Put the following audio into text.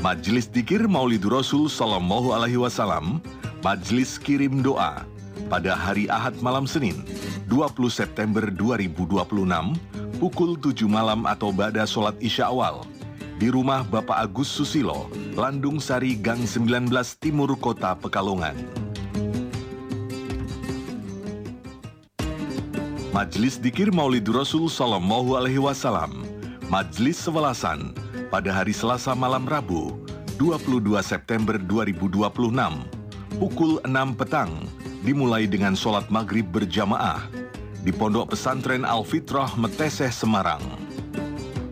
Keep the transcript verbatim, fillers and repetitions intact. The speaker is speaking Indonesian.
Majelis Dzikir Maulidur Rasul Sallallahu Alaihi Wasallam, Majelis Kirim Doa, pada hari Ahad malam Senin, dua puluh September dua ribu dua puluh enam, pukul tujuh malam atau ba'da sholat Isya awal, di rumah Bapak Agus Susilo, Landung Sari, Gang sembilan belas Timur Kota Pekalongan. Majelis Dzikir Maulidur Rasul Sallallahu Alaihi Wasallam, Majelis Sewelasan, pada hari Selasa malam Rabu, dua puluh dua September dua ribu dua puluh enam, pukul enam petang, dimulai dengan sholat maghrib berjamaah di Pondok Pesantren Al-Fitrah Meteseh, Semarang.